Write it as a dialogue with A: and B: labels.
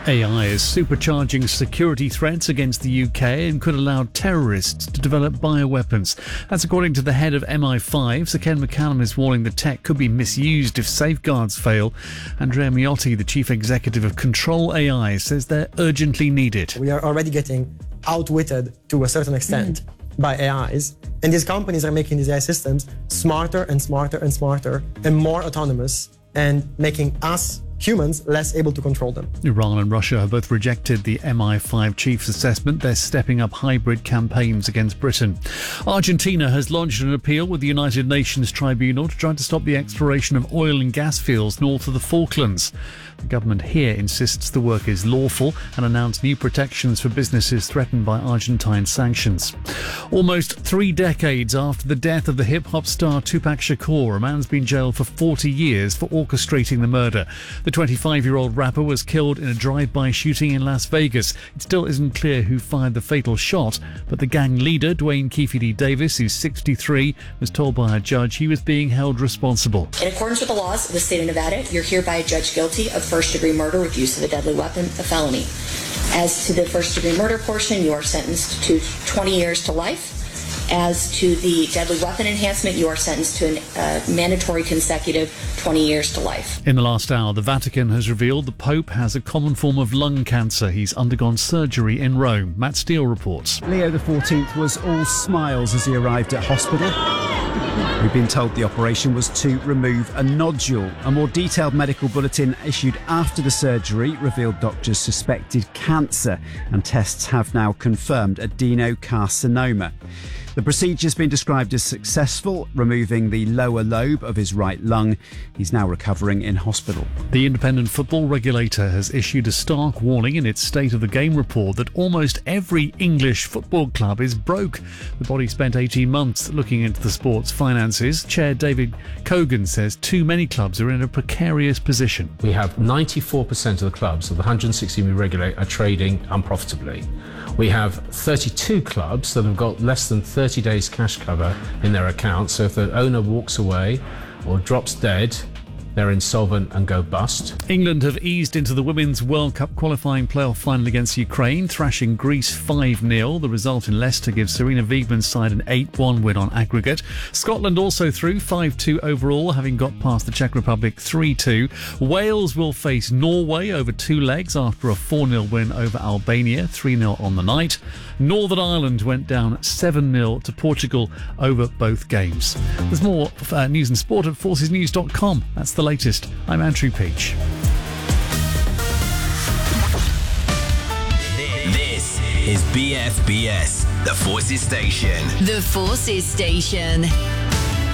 A: AI is supercharging security threats against the UK and could allow terrorists to develop bioweapons. That's according to the head of MI5. Sir Ken McCallum is warning the tech could be misused if safeguards fail. Andrea Miotti, the chief executive of Control AI, says they're urgently needed.
B: We are already getting outwitted to a certain extent by AIs, and these companies are making these AI systems smarter and smarter and smarter and more autonomous, and making us humans less able to control them.
A: Iran and Russia have both rejected the MI5 chief's assessment. They're stepping up hybrid campaigns against Britain. Argentina has launched an appeal with the United Nations Tribunal to try to stop the exploration of oil and gas fields north of the Falklands. The government here insists the work is lawful and announced new protections for businesses threatened by Argentine sanctions. Almost 3 decades after the death of the hip-hop star Tupac Shakur, a man's been jailed for 40 years for orchestrating the murder. The 25-year-old rapper was killed in a drive-by shooting in Las Vegas. It still isn't clear who fired the fatal shot, but the gang leader, Dwayne Keefe D. Davis, who's 63, was told by a judge he was being held responsible.
C: In accordance with the laws of the state of Nevada, you're hereby judged guilty of first-degree murder with use of a deadly weapon, a felony. As to the first-degree murder portion, you are sentenced to 20 years to life. As to the deadly weapon enhancement, you are sentenced to a mandatory consecutive 20 years to life.
A: In the last hour, the Vatican has revealed the Pope has a common form of lung cancer. He's undergone surgery in Rome. Matt Steele reports.
D: Leo XIV was all smiles as he arrived at hospital. We've been told the operation was to remove a nodule. A more detailed medical bulletin issued after the surgery revealed doctors suspected cancer, and tests have now confirmed adenocarcinoma. The procedure's been described as successful, removing the lower lobe of his right lung. He's now recovering in hospital.
A: The independent football regulator has issued a stark warning in its State of the Game report that almost every English football club is broke. The body spent 18 months looking into the sport's finances. Chair David Cogan says too many clubs are in a precarious position.
E: We have 94% of the clubs of the 160 we regulate are trading unprofitably. We have 32 clubs that have got less than 30 days cash cover in their accounts, so if the owner walks away or drops dead, they're insolvent and go bust.
A: England have eased into the Women's World Cup qualifying playoff final against Ukraine, thrashing Greece 5-0. The result in Leicester gives Serena Wiegman's side an 8-1 win on aggregate. Scotland also through 5-2 overall, having got past the Czech Republic 3-2. Wales will face Norway over 2 legs after a 4-0 win over Albania, 3-0 on the night. Northern Ireland went down 7-0 to Portugal over both games. There's more news and sport at forcesnews.com. That's the latest. I'm Andrew Peach.
F: This is BFBS, the Forces Station.
G: The Forces Station.